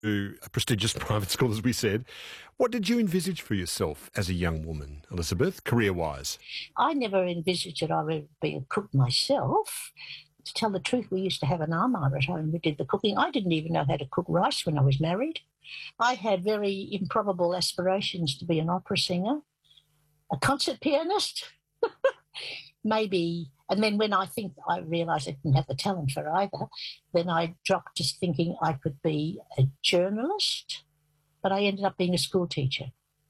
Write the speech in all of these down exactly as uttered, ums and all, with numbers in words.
to a prestigious private school, as we said. What did you envisage for yourself as a young woman, Elizabeth, career-wise? I never envisaged that I would be a cook myself. To tell the truth, we used to have an armour at home who did the cooking. I didn't even know how to cook rice when I was married. I had very improbable aspirations to be an opera singer, a concert pianist, maybe. And then when I think I realised I didn't have the talent for either, then I dropped to thinking I could be a journalist, but I ended up being a school teacher.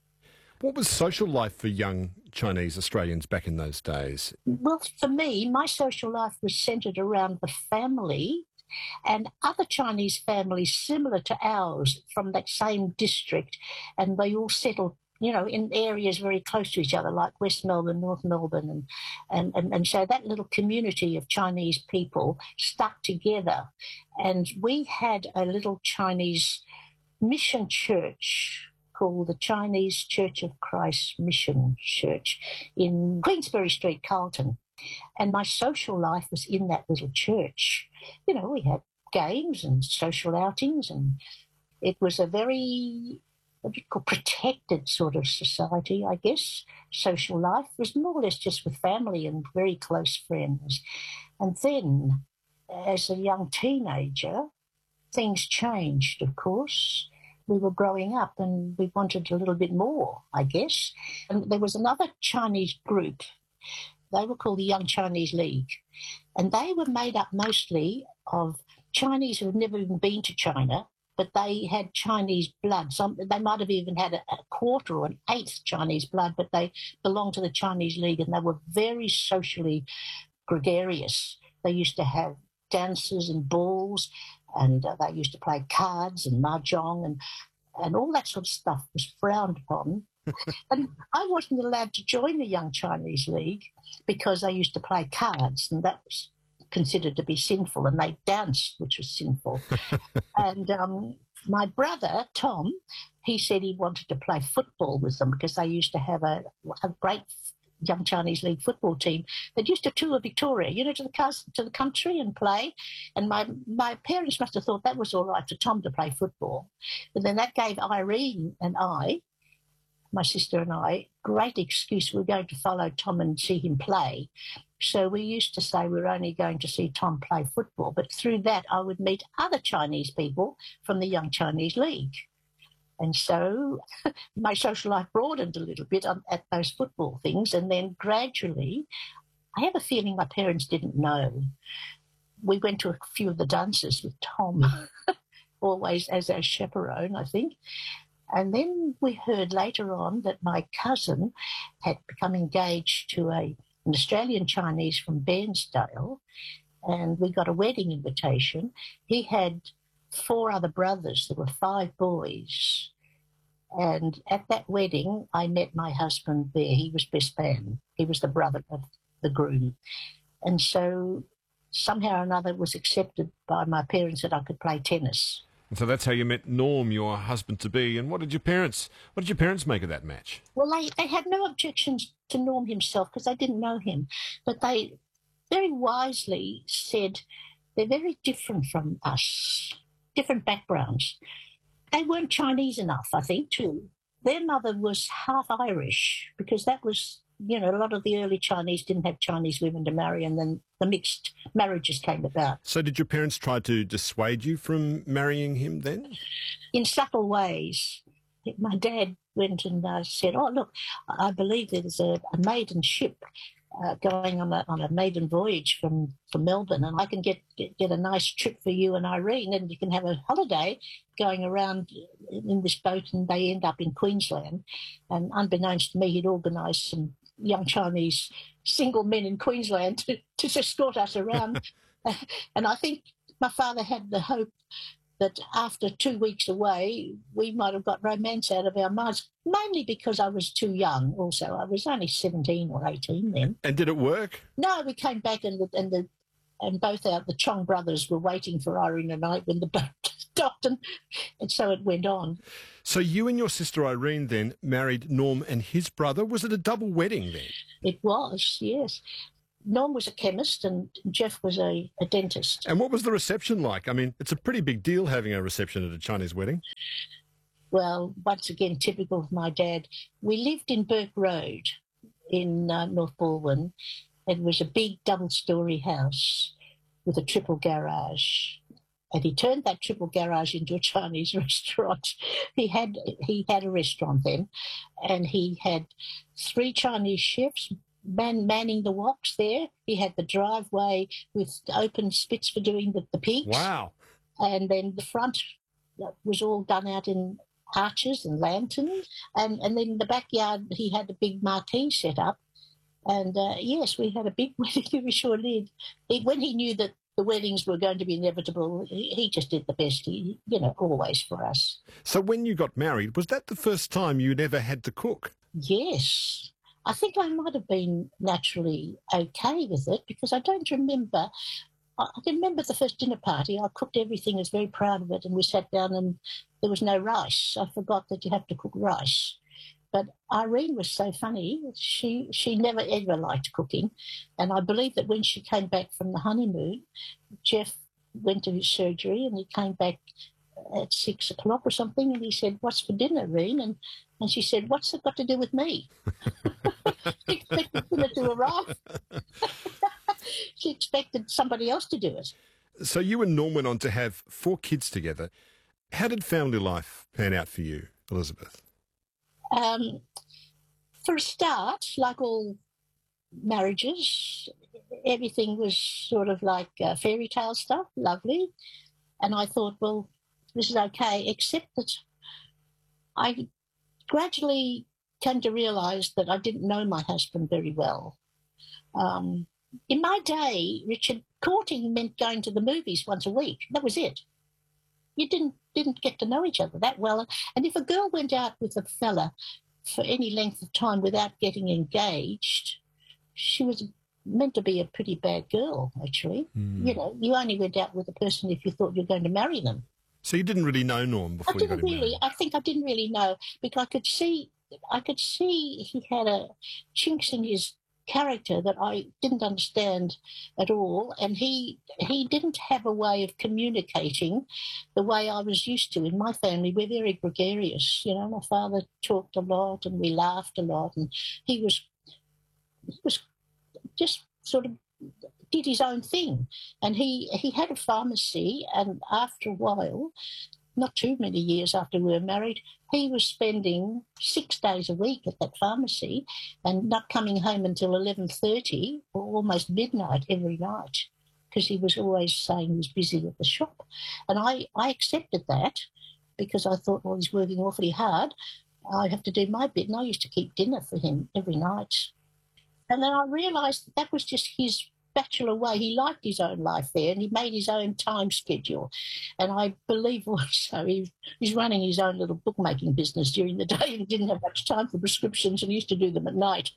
What was social life for young Chinese Australians back in those days? Well, for me, my social life was centred around the family and other Chinese families similar to ours from that same district, and they all settled, you know, in areas very close to each other, like West Melbourne, North Melbourne, and and, and, and so that little community of Chinese people stuck together. And we had a little Chinese mission church called the Chinese Church of Christ Mission Church in Queensbury Street, Carlton. And my social life was in that little church. You know, we had games and social outings, and it was a very, what do you call, protected sort of society, I guess. Social life was more or less just with family and very close friends. And then, as a young teenager, things changed, of course. We were growing up and we wanted a little bit more, I guess. And there was another Chinese group. They were called the Young Chinese League. And they were made up mostly of Chinese who had never even been to China, but they had Chinese blood. Some, they might have even had a, a quarter or an eighth Chinese blood, but they belonged to the Chinese League, and they were very socially gregarious. They used to have dances and balls, and uh, they used to play cards and mahjong, and, and all that sort of stuff was frowned upon. And I wasn't allowed to join the Young Chinese League because they used to play cards, and that was considered to be sinful, and they danced, which was sinful. And um, my brother, Tom, he said he wanted to play football with them because they used to have a, a great Young Chinese League football team that used to tour Victoria, you know, to the to the country and play. And my, my parents must have thought that was all right for Tom to play football. But then that gave Irene and I, my sister and I, great excuse. We were going to follow Tom and see him play. So we used to say we were only going to see Tom play football. But through that, I would meet other Chinese people from the Young Chinese League. And so my social life broadened a little bit on, at those football things. And then gradually, I have a feeling my parents didn't know. We went to a few of the dances with Tom, always as our chaperone, I think. And then we heard later on that my cousin had become engaged to a, an Australian Chinese from Bairnsdale, and we got a wedding invitation. He had four other brothers. There were five boys. And at that wedding, I met my husband there. He was best man. He was the brother of the groom. And so somehow or another it was accepted by my parents that I could play tennis. And so that's how you met Norm, your husband-to-be. And what did your parents, what did your parents make of that match? Well, they, they had no objections to Norm himself because they didn't know him. But they very wisely said they're very different from us, different backgrounds. They weren't Chinese enough, I think, too. Their mother was half Irish because that was, you know, a lot of the early Chinese didn't have Chinese women to marry, and then the mixed marriages came about. So did your parents try to dissuade you from marrying him then? In subtle ways. My dad went and uh, said, oh, look, I believe there's a, a maiden ship Uh, going on a on a maiden voyage from, from Melbourne, and I can get, get get a nice trip for you and Irene, and you can have a holiday going around in this boat, and they end up in Queensland. And unbeknownst to me, he'd organised some young Chinese single men in Queensland to, to escort us around. And I think my father had the hope that after two weeks away, we might have got romance out of our minds, mainly because I was too young also. I was only seventeen or eighteen then. And did it work? No, we came back and the, and the and both our, the Chong brothers were waiting for Irene and I when the boat stopped, and, and so it went on. So you and your sister Irene then married Norm and his brother. Was it a double wedding then? It was, yes. Norm was a chemist and Jeff was a, a dentist. And what was the reception like? I mean, it's a pretty big deal having a reception at a Chinese wedding. Well, once again, typical of my dad. We lived in Burke Road in uh, North Balwyn. It was a big double-storey house with a triple garage. And he turned that triple garage into a Chinese restaurant. He had he had a restaurant then, and he had three Chinese chefs man, manning the woks there. He had the driveway with open spits for doing the, the pigs. Wow. And then the front was all done out in arches and lanterns. And, and then in the backyard, he had a big marquee set up. And, uh, yes, we had a big wedding, we sure did. He, when he knew that the weddings were going to be inevitable, he, he just did the best, he, you know, always for us. So when you got married, was that the first time you'd ever had to cook? Yes. I think I might have been naturally okay with it because I don't remember. I can remember the first dinner party. I cooked everything, I was very proud of it, and we sat down and there was no rice. I forgot that you have to cook rice. But Irene was so funny. She she never ever liked cooking. And I believe that when she came back from the honeymoon, Jeff went to his surgery and he came back at six o'clock or something and he said, "What's for dinner, Irene?" And, and she said, "What's it got to do with me?" She expected dinner to arrive. She expected somebody else to do it. So you and Norm went on to have four kids together. How did family life pan out for you, Elizabeth? Um, for a start, like all marriages, everything was sort of like uh, fairy tale stuff, lovely. And I thought, well, this is okay, except that I gradually came to realise that I didn't know my husband very well. Um, in my day, Richard, courting meant going to the movies once a week. That was it. You didn't didn't get to know each other that well. And if a girl went out with a fella for any length of time without getting engaged, she was meant to be a pretty bad girl, actually. Mm. You know, you only went out with a person if you thought you were going to marry them. So you didn't really know Norm before I didn't you got him really. married? I think I didn't really know because I could see, I could see he had a chinks in his character that I didn't understand at all, and he he didn't have a way of communicating the way I was used to. In my family, we're very gregarious. You know, my father talked a lot, and we laughed a lot, and he was he was just sort of did his own thing. And he he had a pharmacy, and after a while, not too many years after we were married, he was spending six days a week at that pharmacy and not coming home until eleven thirty or almost midnight every night because he was always saying he was busy at the shop. And I, I accepted that because I thought, well, he's working awfully hard. I have to do my bit. And I used to keep dinner for him every night. And then I realised that, that was just his bachelor way. He liked his own life there and he made his own time schedule. And I believe also he, he's running his own little bookmaking business during the day and didn't have much time for prescriptions and used to do them at night.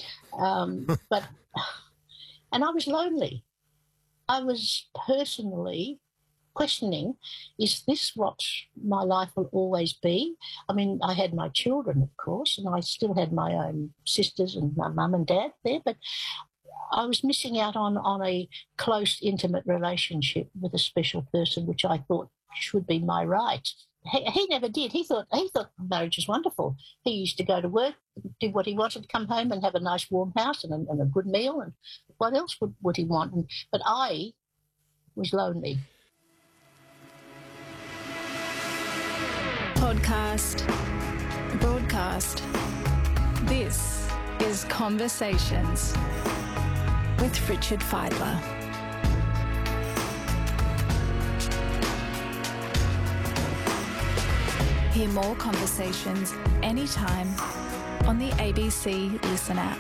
Um, but, and I was lonely. I was personally questioning, is this what my life will always be? I mean, I had my children, of course, and I still had my own sisters and my mum and dad there, but I was missing out on, on a close, intimate relationship with a special person, which I thought should be my right. He, he never did. He thought he thought marriage was wonderful. He used to go to work, do what he wanted, come home and have a nice warm house and a, and a good meal. And what else would, would he want? And, but I was lonely. Podcast, broadcast. This is Conversations with Richard Fidler. Hear more conversations anytime on the A B C Listen app.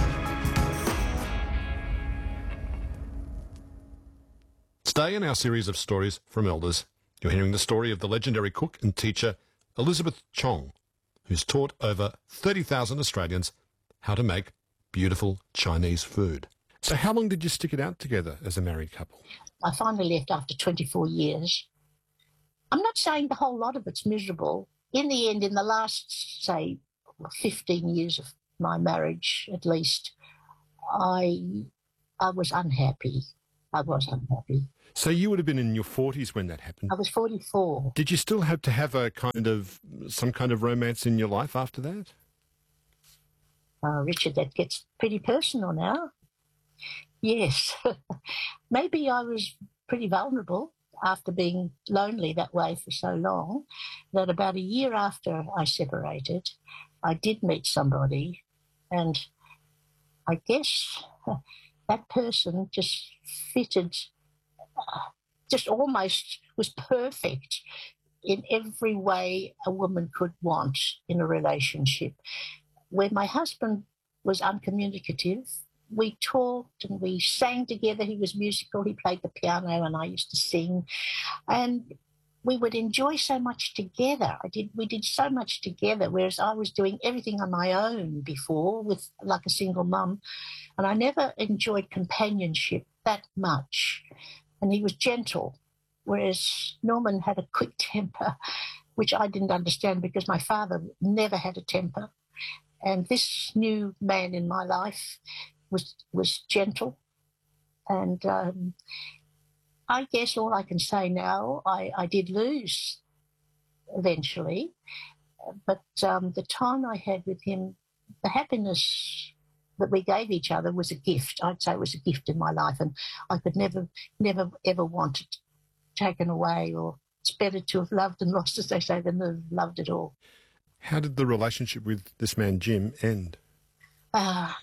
Today in our series of stories from elders, you're hearing the story of the legendary cook and teacher Elizabeth Chong, who's taught over thirty thousand Australians how to make beautiful Chinese food. So how long did you stick it out together as a married couple? I finally left after twenty-four years. I'm not saying the whole lot of it's miserable. In the end, in the last, say, fifteen years of my marriage at least, I I was unhappy. I was unhappy. So you would have been in your forties when that happened. I was forty-four. Did you still have to have a kind of, some kind of romance in your life after that? Oh, Richard, that gets pretty personal now. Yes. Maybe I was pretty vulnerable after being lonely that way for so long, that about a year after I separated, I did meet somebody, and I guess that person just fitted, uh, just almost was perfect in every way a woman could want in a relationship. When my husband was uncommunicative, we talked and we sang together. He was musical. He played the piano and I used to sing. And we would enjoy so much together. I did. We did so much together, whereas I was doing everything on my own before with like a single mum. And I never enjoyed companionship that much. And he was gentle, whereas Norman had a quick temper, which I didn't understand because my father never had a temper. And this new man in my life was was gentle. And um, I guess all I can say now, I, I did lose eventually. But um, the time I had with him, the happiness that we gave each other was a gift. I'd say it was a gift in my life. And I could never, never, ever want it taken away. Or it's better to have loved and lost, as they say, than to have loved it all. How did the relationship with this man, Jim, end? Uh,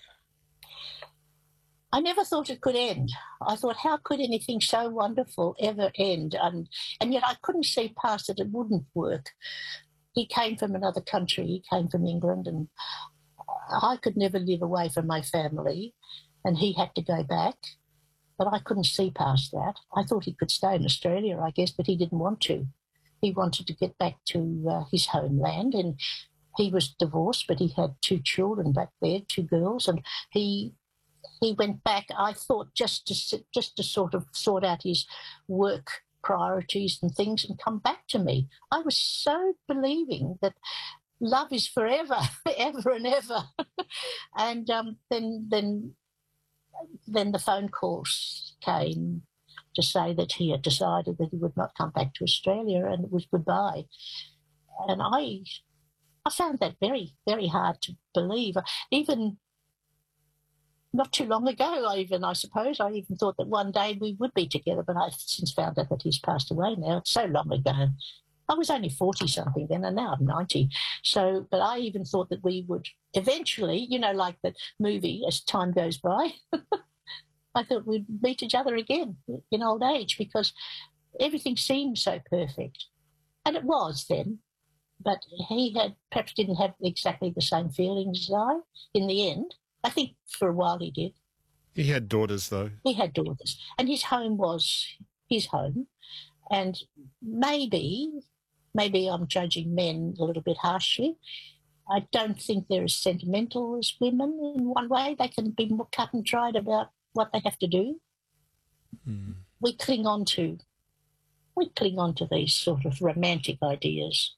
I never thought it could end. I thought, how could anything so wonderful ever end? And, and yet I couldn't see past it. It wouldn't work. He came from another country. He came from England, and I could never live away from my family, and he had to go back. But I couldn't see past that. I thought he could stay in Australia, I guess, but he didn't want to. He wanted to get back to uh, his homeland, and he was divorced, but he had two children back there, two girls, and he he went back, I thought, just to just to sort of sort out his work priorities and things and come back to me. I was so believing that love is forever, ever and ever. and um, then then then the phone calls came to say that he had decided that he would not come back to Australia, and it was goodbye. And I I found that very, very hard to believe. Even not too long ago, I even, I suppose, I even thought that one day we would be together, but I've since found out that he's passed away now. It's so long ago. I was only forty-something then, and now I'm ninety. So, but I even thought that we would eventually, you know, like the movie, as time goes by, I thought we'd meet each other again in old age because everything seemed so perfect. And it was then, but he had perhaps didn't have exactly the same feelings as I in the end. I think for a while he did. He had daughters, though. He had daughters. And his home was his home. And maybe, maybe I'm judging men a little bit harshly. I don't think they're as sentimental as women in one way. They can be more cut and dried about what they have to do. Mm. We cling on to, we cling on to these sort of romantic ideas.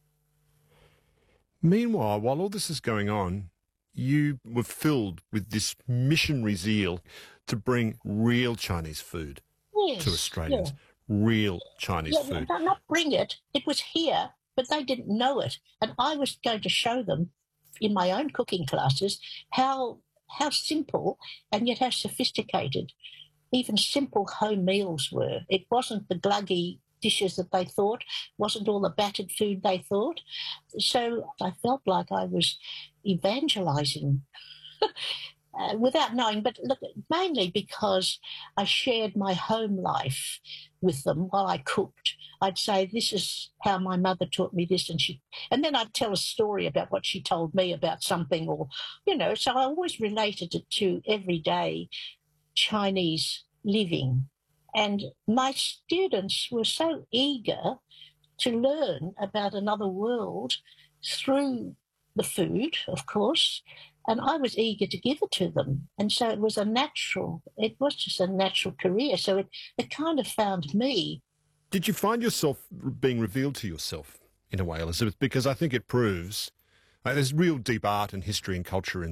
Meanwhile, while all this is going on, you were filled with this missionary zeal to bring real Chinese food yes, to Australians. Yeah. Real Chinese yeah, food. Not, not bring it. It was here, but they didn't know it. And I was going to show them in my own cooking classes how how simple and yet how sophisticated even simple home meals were. It wasn't the gluggy dishes that they thought, wasn't all the battered food they thought. So I felt like I was evangelizing uh, without knowing, but look, mainly because I shared my home life with them while I cooked. I'd say, this is how my mother taught me this, and she, and then I'd tell a story about what she told me about something, or, you know, so I always related it to everyday Chinese living. And my students were so eager to learn about another world through the food, of course, and I was eager to give it to them. And so it was a natural, it was just a natural career. So it, it kind of found me. Did you find yourself being revealed to yourself in a way, Elizabeth? Because I think it proves uh, there's real deep art and history and culture in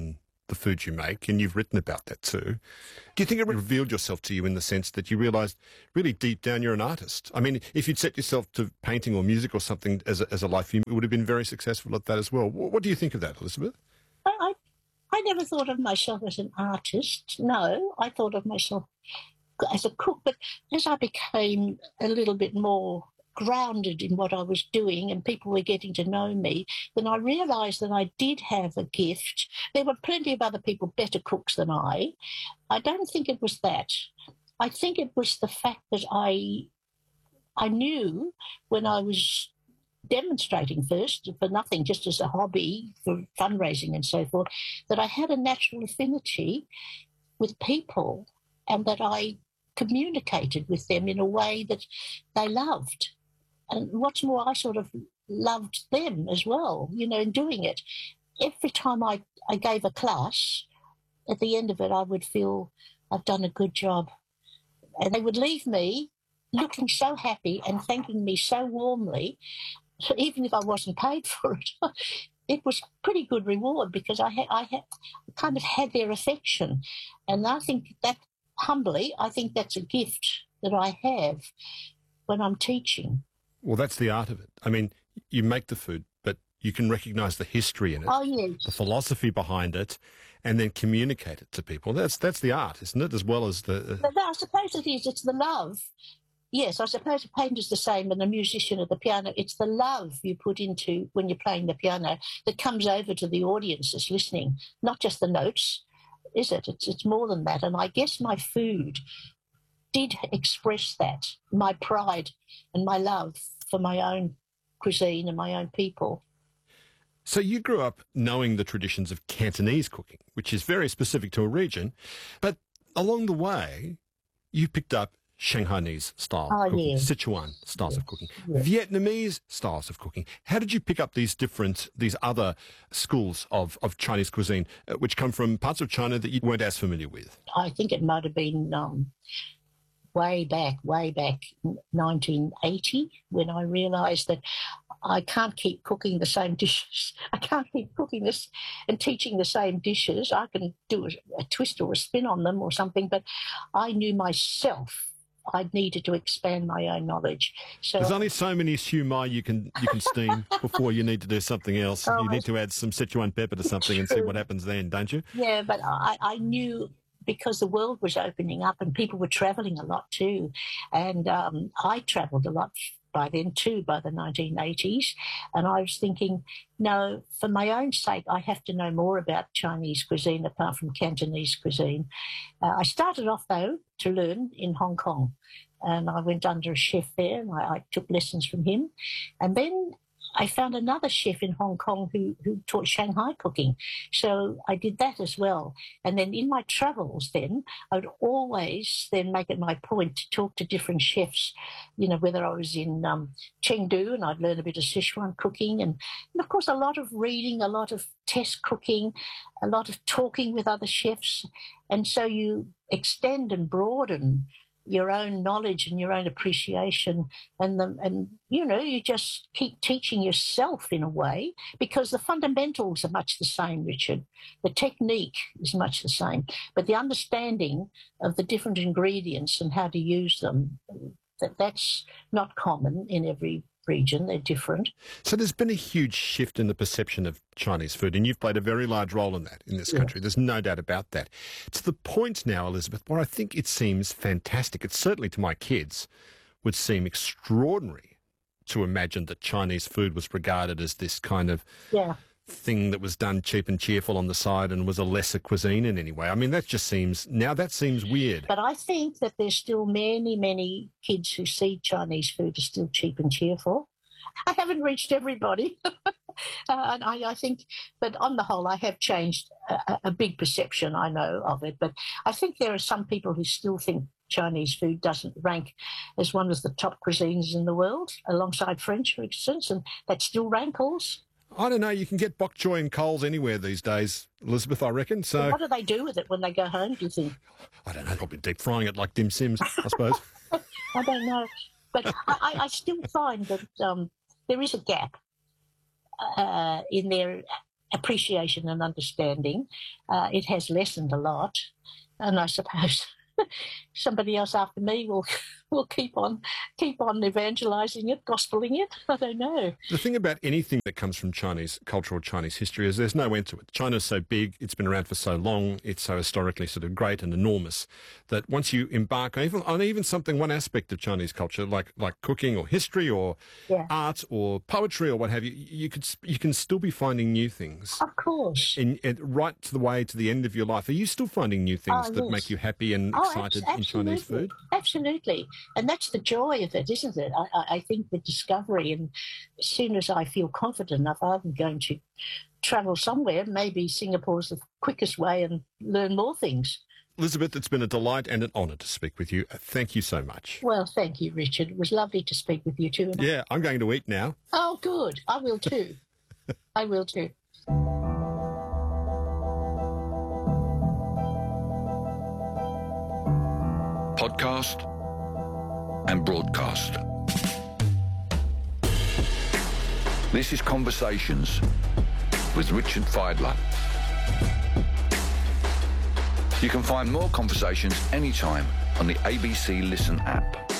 the food you make, and you've written about that too. Do you think it revealed yourself to you in the sense that you realised really deep down you're an artist? I mean, if you'd set yourself to painting or music or something as a, as a life, you would have been very successful at that as well. What, what do you think of that, Elizabeth? I, I I never thought of myself as an artist. No, I thought of myself as a cook. But as I became a little bit more grounded in what I was doing and people were getting to know me, then I realised that I did have a gift. There were plenty of other people better cooks than I. I don't think it was that. I think it was the fact that I I knew when I was demonstrating first, for nothing, just as a hobby, for fundraising and so forth, that I had a natural affinity with people and that I communicated with them in a way that they loved. And what's more, I sort of loved them as well, you know, in doing it. Every time I, I gave a class, at the end of it, I would feel I've done a good job. And they would leave me looking so happy and thanking me so warmly, even if I wasn't paid for it. It was pretty good reward because I had, I had kind of had their affection. And I think that, humbly, I think that's a gift that I have when I'm teaching. Well, that's the art of it. I mean, you make the food, but you can recognise the history in it, oh, yes. the philosophy behind it, and then communicate it to people. That's that's the art, isn't it, as well as the... Uh... But I suppose it is. It's the love. Yes, I suppose a painter's the same and a musician at the piano. It's the love you put into when you're playing the piano that comes over to the audience that's listening, not just the notes, is it? It's, it's more than that. And I guess my food did express that, my pride and my love for my own cuisine and my own people. So you grew up knowing the traditions of Cantonese cooking, which is very specific to a region, but along the way, you picked up Shanghainese style oh, cooking, yeah. Sichuan styles yes. of cooking, yes. Vietnamese styles of cooking. How did you pick up these different, these other schools of, of Chinese cuisine, uh, which come from parts of China that you weren't as familiar with? I think it might have been um, way back, way back nineteen eighty when I realised that I can't keep cooking the same dishes. I can't keep cooking this and teaching the same dishes. I can do a, a twist or a spin on them or something, but I knew myself I needed to expand my own knowledge. So there's only so many siu mai you can you can steam before you need to do something else. Oh, you need to add some Sichuan pepper to something and see what happens then, don't you? Yeah, but I, I knew because the world was opening up and people were travelling a lot too. And um, I travelled a lot by then too, by the nineteen eighties. And I was thinking, no, for my own sake, I have to know more about Chinese cuisine apart from Cantonese cuisine. Uh, I started off, though, to learn in Hong Kong. And I went under a chef there and I, I took lessons from him. And then I found another chef in Hong Kong who, who taught Shanghai cooking. So I did that as well. And then in my travels then, I would always then make it my point to talk to different chefs, you know, whether I was in um, Chengdu and I'd learn a bit of Sichuan cooking. And, and, of course, a lot of reading, a lot of test cooking, a lot of talking with other chefs. And so you extend and broaden your own knowledge and your own appreciation, and the, and you know you just keep teaching yourself in a way because the fundamentals are much the same, Richard. The technique is much the same, but the understanding of the different ingredients and how to use them, that, that's not common in every region. They're different. So there's been a huge shift in the perception of Chinese food, and you've played a very large role in that in this country. Yeah. There's no doubt about that. To the point now, Elizabeth, where I think it seems fantastic, it certainly to my kids would seem extraordinary to imagine that Chinese food was regarded as this kind of yeah. thing that was done cheap and cheerful on the side and was a lesser cuisine in any way. I mean, that just seems, now that seems weird. But I think that there's still many, many kids who see Chinese food as still cheap and cheerful. I haven't reached everybody. uh, and I, I think, but on the whole, I have changed a, a big perception, I know, of it. But I think there are some people who still think Chinese food doesn't rank as one of the top cuisines in the world, alongside French, for instance, and that still rankles. I don't know. You can get bok choy and Coles anywhere these days, Elizabeth, I reckon. So, what do they do with it when they go home, do you think? I don't know. Probably deep frying it like dim sims, I suppose. I don't know. But I, I still find that um, there is a gap uh, in their appreciation and understanding. Uh, it has lessened a lot, and I suppose somebody else after me will will keep on keep on evangelizing it, gospeling it. I don't know. The thing about anything that comes from Chinese culture or Chinese history is there's no end to it. China's so big, it's been around for so long, it's so historically sort of great and enormous that once you embark on even, on even something, one aspect of Chinese culture, like like cooking or history or Yeah. art or poetry or what have you, you could you can still be finding new things. Of course. In, in, right to the way to the end of your life. Are you still finding new things Oh, that yes. make you happy and Oh, excited abs- in Chinese absolutely. food? Absolutely. And that's the joy of it, isn't it? I, I, I think the discovery, and as soon as I feel confident enough, I'm going to travel somewhere. Maybe Singapore's the quickest way and learn more things. Elizabeth, it's been a delight and an honour to speak with you. Thank you so much. Well, thank you, Richard. It was lovely to speak with you too. And Yeah, I'm going to eat now. Oh, good. I will too. I will too. Podcast and broadcast. This is Conversations with Richard Fidler. You can find more conversations anytime on the A B C Listen app.